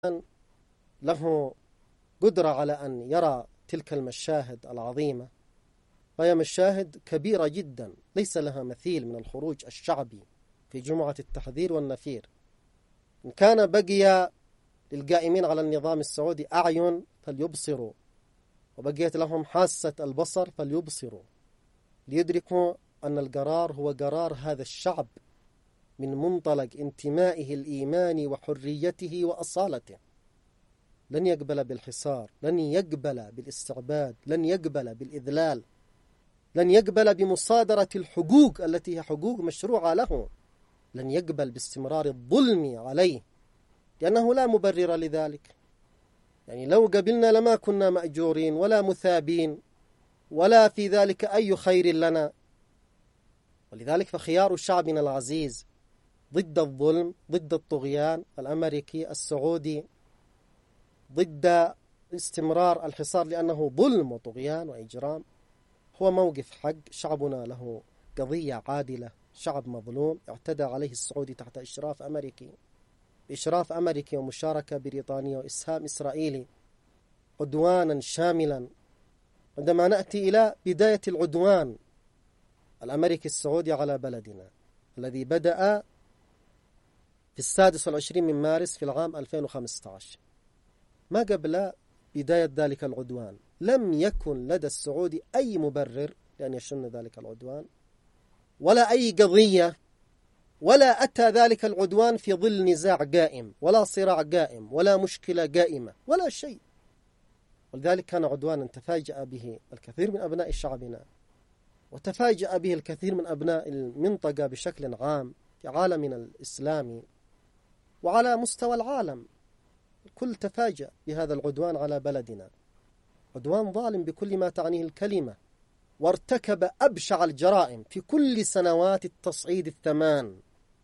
له قدرة على أن يرى تلك المشاهد العظيمة، فهي مشاهد كبيرة جدا ليس لها مثيل من الخروج الشعبي في جمعة التحذير والنفير. إن كان بقي للقائمين على النظام السعودي أعين فليبصروا، وبقيت لهم حاسة البصر فليبصروا، ليدركوا أن القرار هو قرار هذا الشعب من منطلق انتمائه الإيماني وحريته وأصالته. لن يقبل بالحصار، لن يقبل بالاستعباد، لن يقبل بالإذلال، لن يقبل بمصادرة الحقوق التي هي حقوق مشروعة له، لن يقبل باستمرار الظلم عليه، لأنه لا مبرر لذلك. يعني لو قبلنا لما كنا مأجورين ولا مثابين ولا في ذلك أي خير لنا. ولذلك فخيار شعبنا العزيز ضد الظلم، ضد الطغيان الأمريكي السعودي، ضد استمرار الحصار لأنه ظلم وطغيان وإجرام، هو موقف حق. شعبنا له قضية عادلة، شعب مظلوم اعتدى عليه السعودي تحت إشراف أمريكي، بإشراف أمريكي ومشاركة بريطانية وإسهام إسرائيلي، عدوانا شاملا. عندما نأتي إلى بداية العدوان الأمريكي السعودي على بلدنا الذي بدأ في 26 من مارس في العام 2015، ما قبل بداية ذلك العدوان لم يكن لدى السعودي أي مبرر لأن يشن ذلك العدوان ولا أي قضية، ولا أتى ذلك العدوان في ظل نزاع قائم ولا صراع قائم ولا مشكلة قائمة ولا شيء. ولذلك كان عدوانا تفاجأ به الكثير من أبناء شعبنا، وتفاجأ به الكثير من أبناء المنطقة بشكل عام في عالمنا الإسلامي وعلى مستوى العالم. الكل تفاجأ بهذا العدوان على بلدنا، عدوان ظالم بكل ما تعنيه الكلمة، وارتكب أبشع الجرائم في كل سنوات التصعيد الثمان،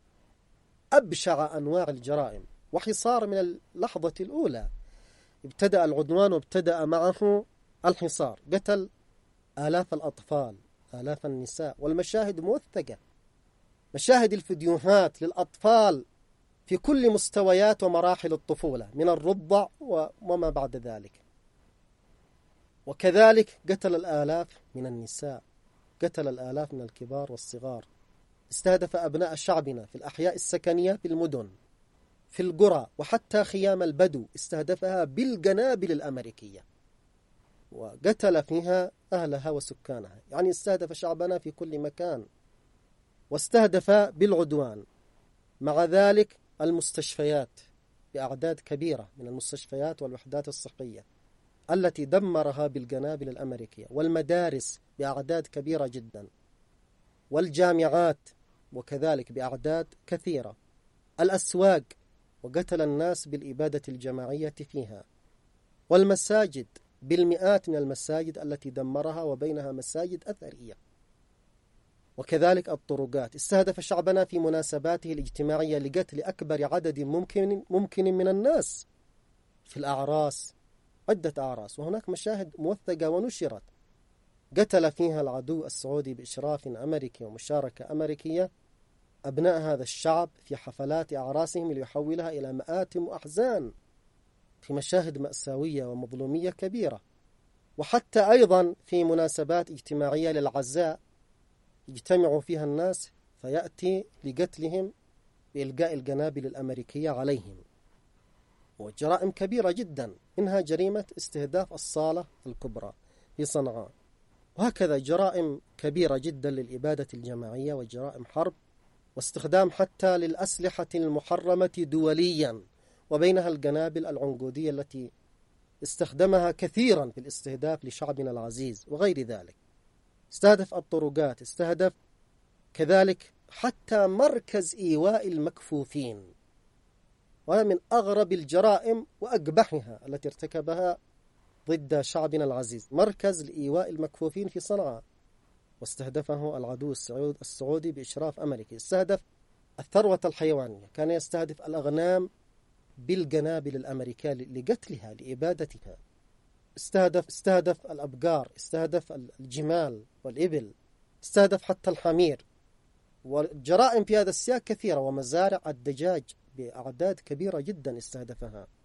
أبشع أنواع الجرائم، وحصار من اللحظة الأولى. ابتدأ العدوان وابتدأ معه الحصار، قتل آلاف الأطفال، آلاف النساء، والمشاهد موثقة، مشاهد الفيديوهات للأطفال في كل مستويات ومراحل الطفولة من الرضع وما بعد ذلك. وكذلك قتل الآلاف من النساء، قتل الآلاف من الكبار والصغار. استهدف أبناء شعبنا في الأحياء السكنية في المدن، في القرى، وحتى خيام البدو استهدفها بالقنابل الأمريكية وقتل فيها أهلها وسكانها. يعني استهدف شعبنا في كل مكان، واستهدف بالعدوان مع ذلك المستشفيات بأعداد كبيرة من المستشفيات والوحدات الصحية التي دمرها بالقنابل الأمريكية، والمدارس بأعداد كبيرة جدا، والجامعات وكذلك بأعداد كثيرة، الأسواق، وقتل الناس بالإبادة الجماعية فيها، والمساجد بالمئات من المساجد التي دمرها وبينها مساجد أثرية، وكذلك الطرقات. استهدف شعبنا في مناسباته الاجتماعية لقتل أكبر عدد ممكن من الناس في الأعراس، عدة أعراس، وهناك مشاهد موثقة ونشرت. قتل فيها العدو السعودي بإشراف أمريكي ومشاركة أمريكية أبناء هذا الشعب في حفلات أعراسهم ليحولها إلى مآتم وأحزان، في مشاهد مأساوية ومظلومية كبيرة. وحتى أيضا في مناسبات اجتماعية للعزاء يجتمع فيها الناس فيأتي لقتلهم بإلقاء القنابل الأمريكية عليهم، وجرائم كبيرة جدا، إنها جريمة استهداف الصالة الكبرى في صنعاء. وهكذا جرائم كبيرة جدا للإبادة الجماعية وجرائم حرب، واستخدام حتى للأسلحة المحرمة دوليا، وبينها القنابل العنقودية التي استخدمها كثيرا في الاستهداف لشعبنا العزيز وغير ذلك. استهدف الطرقات، استهدف كذلك حتى مركز إيواء المكفوفين، وهذا من أغرب الجرائم وأقبحها التي ارتكبها ضد شعبنا العزيز، مركز لإيواء المكفوفين في صنعاء، واستهدفه العدو السعودي بإشراف أمريكي. استهدف الثروة الحيوانية، كان يستهدف الأغنام بالقنابل الأمريكية لقتلها لإبادتها. استهدف الأبقار، استهدف الجمال والإبل، استهدف حتى الحمير. والجرائم في هذا السياق كثيرة، ومزارع الدجاج بأعداد كبيرة جدا استهدفها.